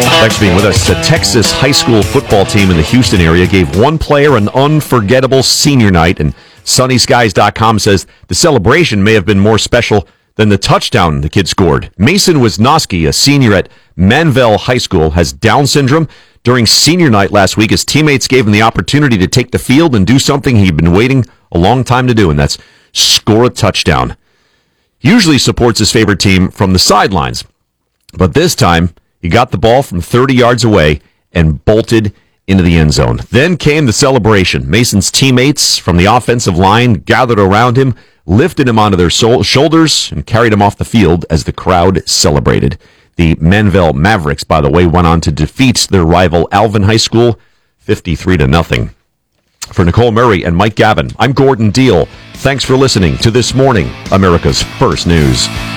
Thanks for being with us. The Texas high school football team in the Houston area gave one player an unforgettable senior night, and SunnySkies.com says the celebration may have been more special than the touchdown the kid scored. Mason Wisnoski, a senior at Manvel High School, has Down syndrome. During senior night last week, his teammates gave him the opportunity to take the field and do something he'd been waiting a long time to do, and that's score a touchdown. He usually supports his favorite team from the sidelines, but this time he got the ball from 30 yards away and bolted into the end zone. Then came the celebration. Mason's teammates from the offensive line gathered around him, lifted him onto their shoulders, and carried him off the field as the crowd celebrated. The Manvel Mavericks, by the way, went on to defeat their rival Alvin High School 53-0. For Nicole Murray and Mike Gavin, I'm Gordon Deal. Thanks for listening to This Morning, America's First News.